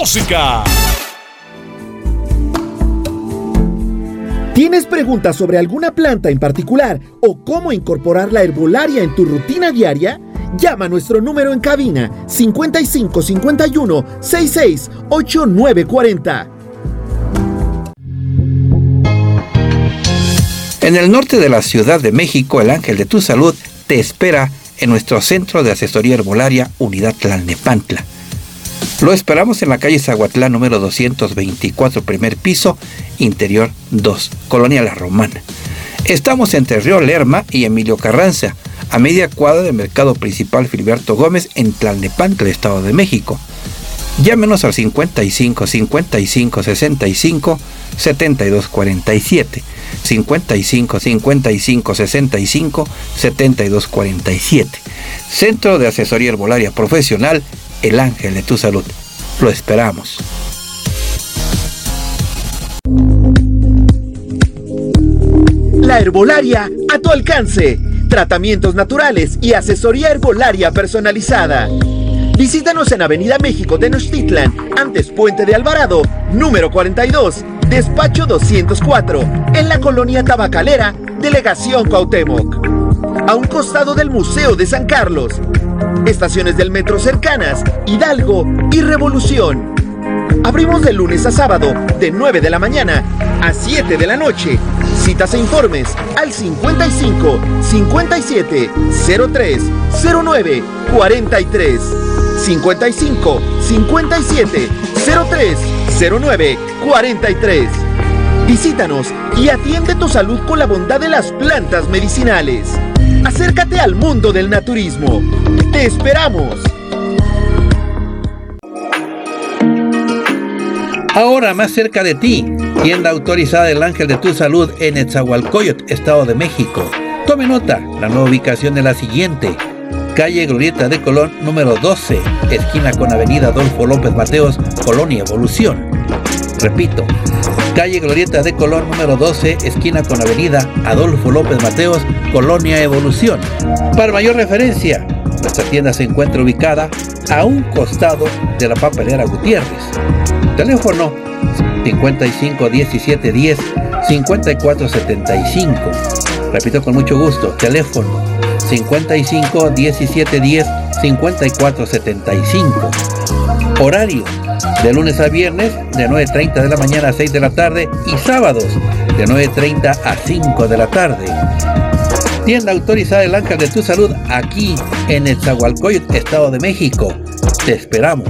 música. ¿Tienes preguntas sobre alguna planta en particular o cómo incorporar la herbolaria en tu rutina diaria? Llama a nuestro número en cabina 55 51 66 8940. En el norte de la Ciudad de México, el Ángel de tu Salud te espera en nuestro Centro de Asesoría Herbolaria Unidad Tlalnepantla. Lo esperamos en la calle Zahuatlán número 224, primer piso, interior 2, Colonia La Romana. Estamos entre Río Lerma y Emilio Carranza, a media cuadra del Mercado Principal Filiberto Gómez en Tlalnepantla, Estado de México. Llámenos al 55 55 65 72 47, 55 55 65 72 47. Centro de Asesoría Herbolaria Profesional, El Ángel de tu Salud. Lo esperamos. La herbolaria a tu alcance. Tratamientos naturales y asesoría herbolaria personalizada. Visítanos en Avenida México Tenochtitlan, antes Puente de Alvarado, número 42, despacho 204, en la colonia Tabacalera, Delegación Cuauhtémoc. A un costado del Museo de San Carlos. Estaciones del metro cercanas, Hidalgo y Revolución. Abrimos de lunes a sábado, de 9 de la mañana a 7 de la noche. Citas e informes al 55 57 03 09 43. 55 57 03 09 43. Visítanos y atiende tu salud con la bondad de las plantas medicinales. Acércate al mundo del naturismo. ¡Te esperamos! Ahora más cerca de ti, tienda autorizada El Ángel de tu Salud en Netzahualcóyotl, Estado de México. Tome nota, la nueva ubicación es la siguiente: calle Glorieta de Colón número 12, esquina con avenida Adolfo López Mateos, Colonia Evolución. Repito, calle Glorieta de Colón número 12, esquina con avenida Adolfo López Mateos, Colonia Evolución. Para mayor referencia, nuestra tienda se encuentra ubicada a un costado de la papelera Gutiérrez. Teléfono 55 17 10 54 75. Repito con mucho gusto, teléfono 55 17 10 54 75. Horario de lunes a viernes de 9:30 de la mañana a 6 de la tarde y sábados de 9:30 a 5 de la tarde. Tienda autorizada El Ángel de tu Salud aquí en Netzahualcóyotl, Estado de México. Te esperamos.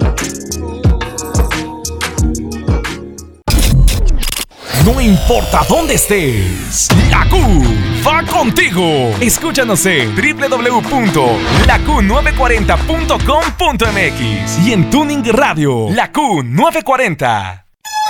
No importa dónde estés, la Q va contigo. Escúchanos en www.laQ940.com.mx y en Tuning Radio, la Q940.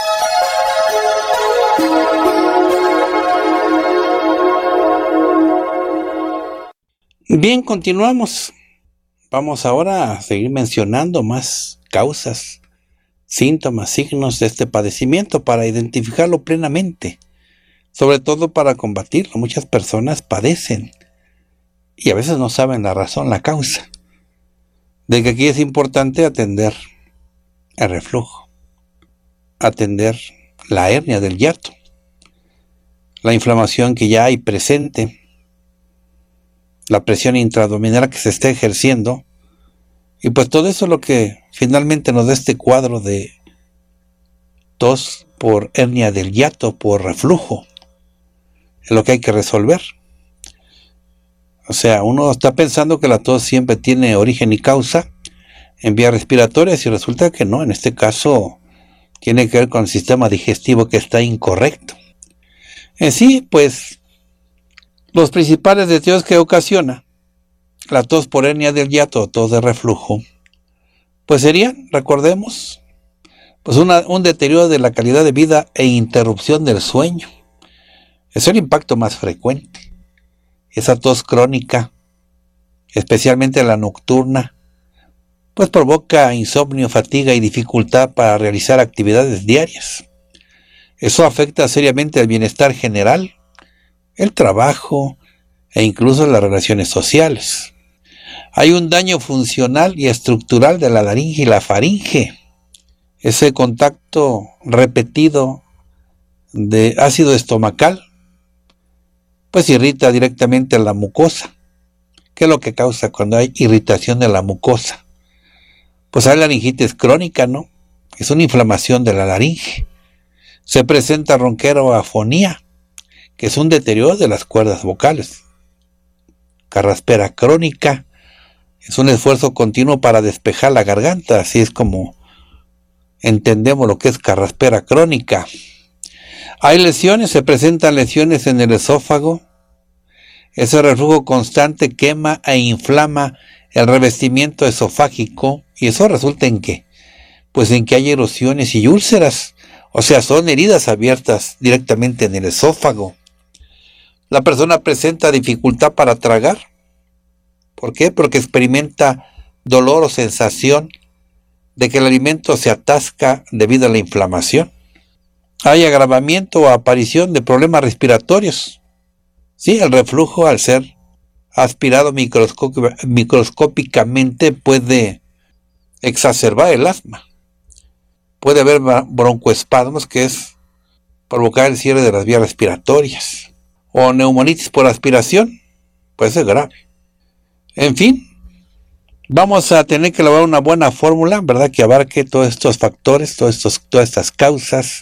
Bien, continuamos. Vamos ahora a seguir mencionando más causas, síntomas, signos de este padecimiento para identificarlo plenamente, sobre todo para combatirlo. Muchas personas padecen y a veces no saben la razón, la causa. De que aquí es importante atender el reflujo, atender la hernia del hiato, la inflamación que ya hay presente, la presión intraabdominal que se está ejerciendo. Y pues todo eso es lo que finalmente nos da este cuadro de tos por hernia del hiato, por reflujo. Es lo que hay que resolver. O sea, uno está pensando que la tos siempre tiene origen y causa en vías respiratorias y resulta que no. En este caso tiene que ver con el sistema digestivo que está incorrecto. En sí, pues, los principales deterioros que ocasiona la tos por hernia del hiato o tos de reflujo, pues serían, recordemos, pues un deterioro de la calidad de vida e interrupción del sueño. Es el impacto más frecuente. Esa tos crónica, especialmente la nocturna, pues provoca insomnio, fatiga y dificultad para realizar actividades diarias. Eso afecta seriamente al bienestar general, el trabajo e incluso las relaciones sociales. Hay un daño funcional y estructural de la laringe y la faringe. ese contacto repetido de ácido estomacal, pues irrita directamente la mucosa. ¿Qué es lo que causa cuando hay irritación de la mucosa? Pues hay laringitis crónica, ¿no? Es una inflamación de la laringe. Se presenta ronquera o afonía, que es un deterioro de las cuerdas vocales. Carraspera crónica es un esfuerzo continuo para despejar la garganta, así es como entendemos lo que es carraspera crónica. Hay lesiones, se presentan lesiones en el esófago. Ese reflujo constante quema e inflama el revestimiento esofágico, y eso resulta en ¿qué? Pues en que hay erosiones y úlceras, o sea, son heridas abiertas directamente en el esófago. La persona presenta dificultad para tragar. ¿Por qué? Porque experimenta dolor o sensación de que el alimento se atasca debido a la inflamación. Hay agravamiento o aparición de problemas respiratorios. Sí, el reflujo, al ser aspirado microscópicamente, puede exacerbar el asma. Puede haber broncoespasmos, que es provocar el cierre de las vías respiratorias. O neumonitis por aspiración, puede ser grave. En fin, vamos a tener que elaborar una buena fórmula, ¿verdad?, que abarque todos estos factores, todas estas causas,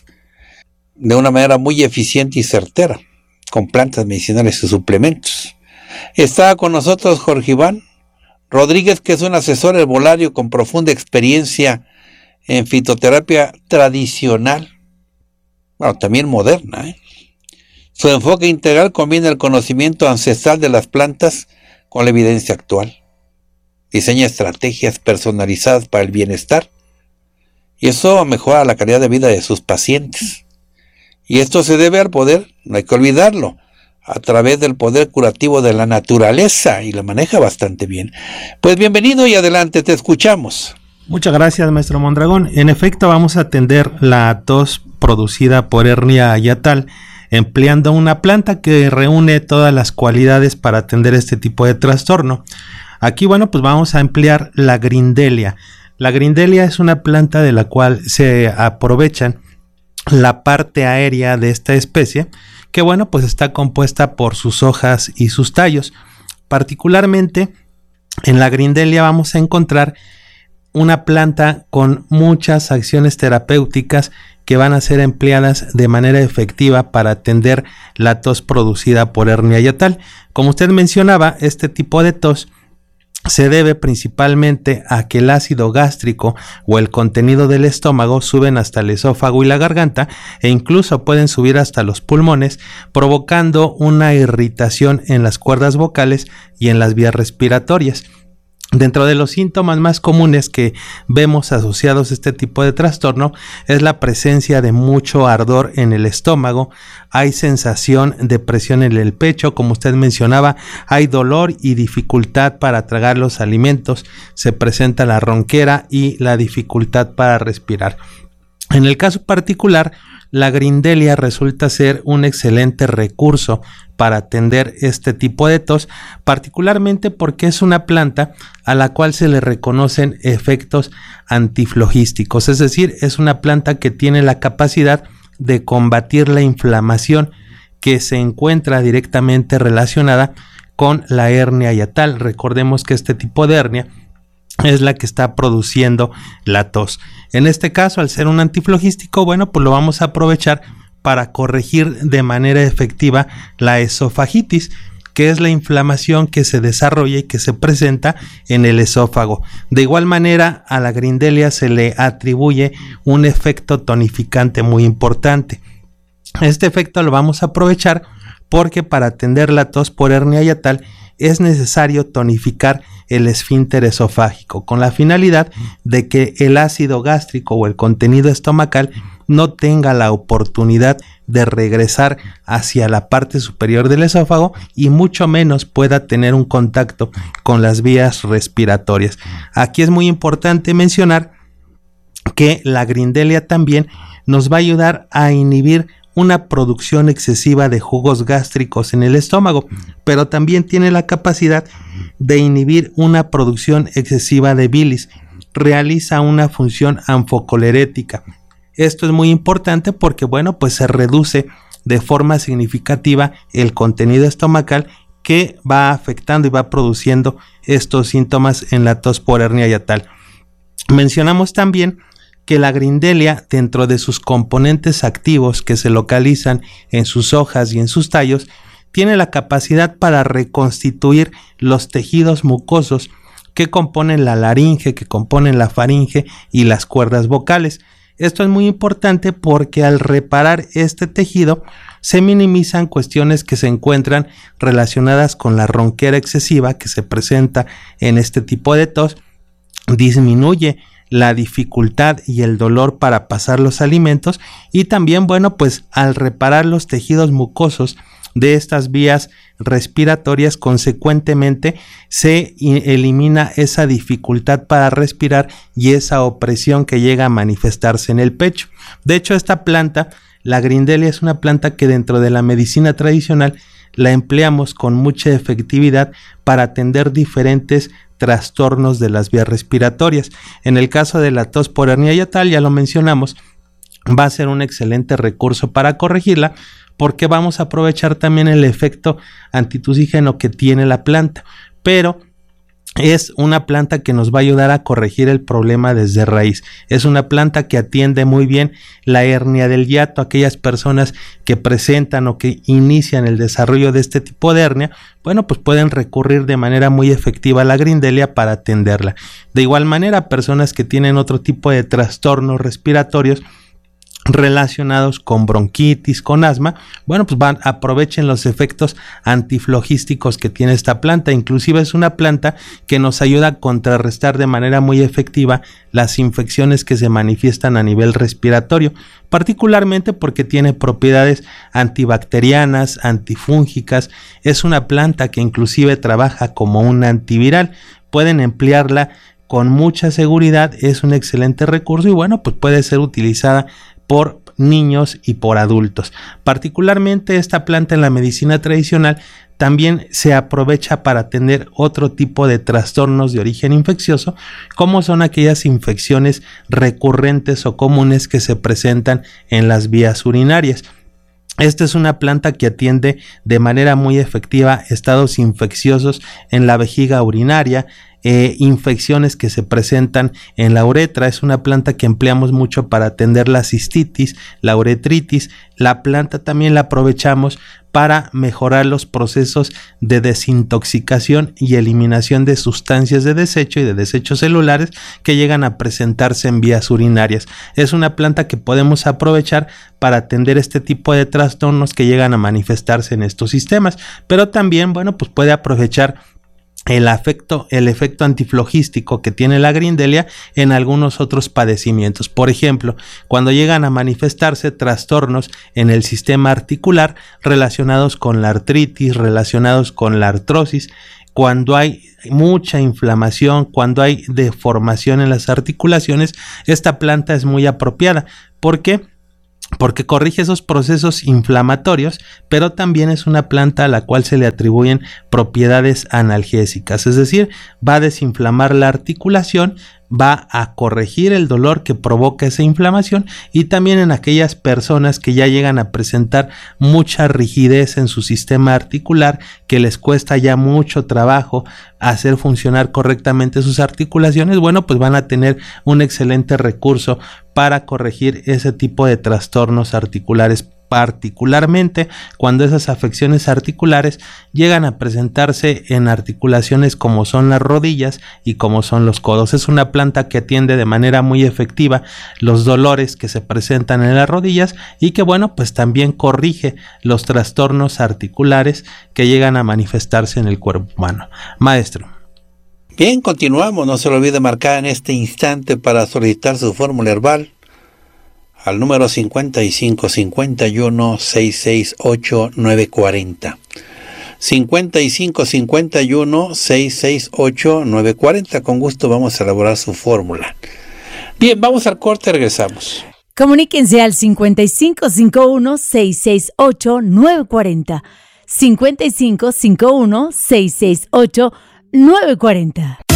de una manera muy eficiente y certera, con plantas medicinales y suplementos. Está con nosotros Jorge Iván Rodríguez, que es un asesor herbolario con profunda experiencia en fitoterapia tradicional, bueno, también moderna, Su enfoque integral combina el conocimiento ancestral de las plantas con la evidencia actual. Diseña estrategias personalizadas para el bienestar, y eso mejora la calidad de vida de sus pacientes. Y esto se debe al poder, no hay que olvidarlo, a través del poder curativo de la naturaleza, y lo maneja bastante bien. Pues bienvenido y adelante, te escuchamos. Muchas gracias, maestro Mondragón. En efecto, vamos a atender la tos producida por hernia hiatal, empleando una planta que reúne todas las cualidades para atender este tipo de trastorno. Aquí, bueno, pues vamos a emplear la grindelia. La grindelia es una planta de la cual se aprovechan la parte aérea de esta especie, que, bueno, pues está compuesta por sus hojas y sus tallos. Particularmente en la grindelia vamos a encontrar una planta con muchas acciones terapéuticas que van a ser empleadas de manera efectiva para atender la tos producida por hernia hiatal. Como usted mencionaba, este tipo de tos se debe principalmente a que el ácido gástrico o el contenido del estómago suben hasta el esófago y la garganta, e incluso pueden subir hasta los pulmones, provocando una irritación en las cuerdas vocales y en las vías respiratorias. Dentro de los síntomas más comunes que vemos asociados a este tipo de trastorno es la presencia de mucho ardor en el estómago, hay sensación de presión en el pecho, como usted mencionaba, hay dolor y dificultad para tragar los alimentos, se presenta la ronquera y la dificultad para respirar. En el caso particular, la grindelia resulta ser un excelente recurso para atender este tipo de tos, particularmente porque es una planta a la cual se le reconocen efectos antiflogísticos, es decir, es una planta que tiene la capacidad de combatir la inflamación que se encuentra directamente relacionada con la hernia hiatal. Recordemos que este tipo de hernia es la que está produciendo la tos. En este caso, al ser un antiflogístico, bueno, pues lo vamos a aprovechar para corregir de manera efectiva la esofagitis, que es la inflamación que se desarrolla y que se presenta en el esófago. De igual manera, a la grindelia se le atribuye un efecto tonificante muy importante. Este efecto lo vamos a aprovechar porque para atender la tos por hernia hiatal es necesario tonificar el esfínter esofágico con la finalidad de que el ácido gástrico o el contenido estomacal no tenga la oportunidad de regresar hacia la parte superior del esófago y mucho menos pueda tener un contacto con las vías respiratorias. Aquí es muy importante mencionar que la grindelia también nos va a ayudar a inhibir una producción excesiva de jugos gástricos en el estómago, pero también tiene la capacidad de inhibir una producción excesiva de bilis. realiza una función anfocolerética. Esto es muy importante porque, bueno, pues se reduce de forma significativa el contenido estomacal que va afectando y va produciendo estos síntomas en la tos por hernia hiatal. Mencionamos también que la grindelia, dentro de sus componentes activos que se localizan en sus hojas y en sus tallos, tiene la capacidad para reconstituir los tejidos mucosos que componen la laringe, que componen la faringe y las cuerdas vocales. Esto es muy importante porque al reparar este tejido se minimizan cuestiones que se encuentran relacionadas con la ronquera excesiva que se presenta en este tipo de tos, disminuye la dificultad y el dolor para pasar los alimentos y también, bueno, pues al reparar los tejidos mucosos de estas vías respiratorias, consecuentemente se elimina esa dificultad para respirar y esa opresión que llega a manifestarse en el pecho. De hecho, esta planta, la grindelia, es una planta que dentro de la medicina tradicional la empleamos con mucha efectividad para atender diferentes trastornos de las vías respiratorias. En el caso de la tos por hernia hiatal, ya lo mencionamos, va a ser un excelente recurso para corregirla, porque vamos a aprovechar también el efecto antitusígeno que tiene la planta, pero es una planta que nos va a ayudar a corregir el problema desde raíz. Es una planta que atiende muy bien la hernia del hiato. Aquellas personas que presentan o que inician el desarrollo de este tipo de hernia, bueno, pues pueden recurrir de manera muy efectiva a la grindelia para atenderla. De igual manera, personas que tienen otro tipo de trastornos respiratorios relacionados con bronquitis, con asma, bueno, pues aprovechen los efectos antiflogísticos que tiene esta planta. Inclusive es una planta que nos ayuda a contrarrestar de manera muy efectiva las infecciones que se manifiestan a nivel respiratorio, particularmente porque tiene propiedades antibacterianas, antifúngicas. Es una planta que inclusive trabaja como un antiviral. Pueden emplearla con mucha seguridad, es un excelente recurso y bueno, pues puede ser utilizada por niños y por adultos. Particularmente esta planta en la medicina tradicional también se aprovecha para atender otro tipo de trastornos de origen infeccioso, como son aquellas infecciones recurrentes o comunes que se presentan en las vías urinarias. Esta es una planta que atiende de manera muy efectiva estados infecciosos en la vejiga urinaria, infecciones que se presentan en la uretra. Es una planta que empleamos mucho para atender la cistitis, la uretritis. La planta también la aprovechamos para mejorar los procesos de desintoxicación y eliminación de sustancias de desecho y de desechos celulares que llegan a presentarse en vías urinarias. Es una planta que podemos aprovechar para atender este tipo de trastornos que llegan a manifestarse en estos sistemas, pero también, bueno, pues puede aprovechar el efecto antiflogístico que tiene la grindelia en algunos otros padecimientos. Por ejemplo, cuando llegan a manifestarse trastornos en el sistema articular relacionados con la artritis, relacionados con la artrosis, cuando hay mucha inflamación, cuando hay deformación en las articulaciones, esta planta es muy apropiada. ¿Por qué? Porque corrige esos procesos inflamatorios, pero también es una planta a la cual se le atribuyen propiedades analgésicas, es decir, va a desinflamar la articulación, va a corregir el dolor que provoca esa inflamación y también en aquellas personas que ya llegan a presentar mucha rigidez en su sistema articular, que les cuesta ya mucho trabajo hacer funcionar correctamente sus articulaciones, bueno, pues van a tener un excelente recurso para corregir ese tipo de trastornos articulares, particularmente cuando esas afecciones articulares llegan a presentarse en articulaciones como son las rodillas y como son los codos. Es una planta que atiende de manera muy efectiva los dolores que se presentan en las rodillas y que, bueno, pues también corrige los trastornos articulares que llegan a manifestarse en el cuerpo humano. Maestro. Bien, continuamos. No se lo olvide marcar en este instante para solicitar su fórmula herbal al número 55 51 668 940. 55 51 668 940. Con gusto vamos a elaborar su fórmula. Bien, vamos al corte, regresamos. Comuníquense al 55 51 668 940. 55 51 668 940.